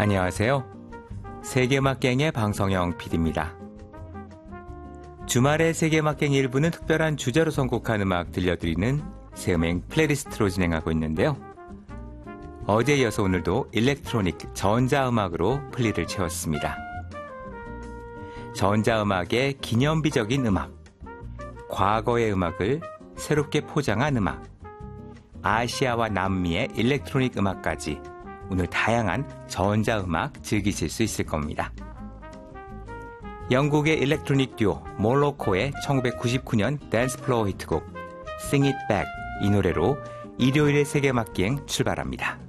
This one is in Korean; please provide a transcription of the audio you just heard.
안녕하세요. 세계음악여행의 방성영 PD입니다. 주말의 세계음악여행 일부는 특별한 주제로 선곡한 음악 들려드리는 새음행 플레이리스트로 진행하고 있는데요. 어제에 이어서 오늘도 일렉트로닉 전자음악으로 플리를 채웠습니다. 전자음악의 기념비적인 음악, 과거의 음악을 새롭게 포장한 음악, 아시아와 남미의 일렉트로닉 음악까지 오늘 다양한 전자음악 즐기실 수 있을 겁니다. 영국의 일렉트로닉 듀오 몰로코의 1999년 댄스 플로어 히트곡 Sing It Back 이 노래로 일요일의 세계음악여행 출발합니다.